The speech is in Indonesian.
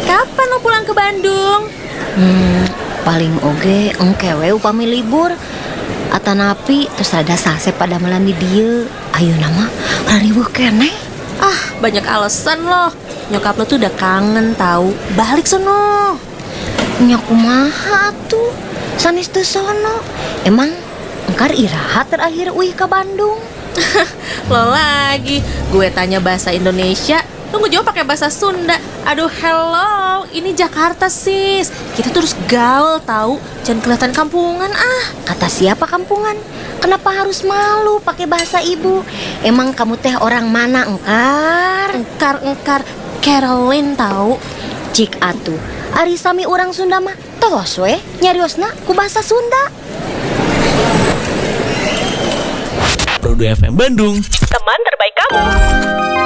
Kapan lo pulang ke Bandung? Paling oge engkewe upami libur. Atanapi terus ada sase pada malam di dieu. Ayo nama rariweuh keneh. Banyak alasan loh. Nyokap lo tuh udah kangen tahu. Balik sono. Nya kumaha tuh? Sanes teu sono. Emang engkar iraha terakhir uih ke Bandung? Lo lagi. Gue tanya bahasa Indonesia, lo ngejawab pakai bahasa Sunda. Aduh, hello. Ini Jakarta, sis. Kita terus gaul tahu. Jangan kelihatan kampungan Kata siapa kampungan? Kenapa harus malu pakai bahasa ibu? Emang kamu teh orang mana engkar? Engkar Caroline tahu. Cik atuh, ari sami urang Sunda mah tos we nyariosna ku bahasa Sunda. Produk FM Bandung. Teman terbaik kamu.